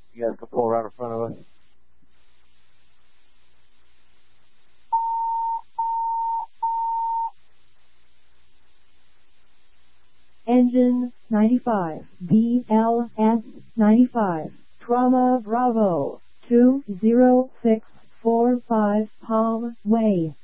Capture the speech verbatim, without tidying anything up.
You guys can pull right in front of us. Engine ninety-five, B L S ninety-five, Trauma Bravo, two zero six four five Palm Way.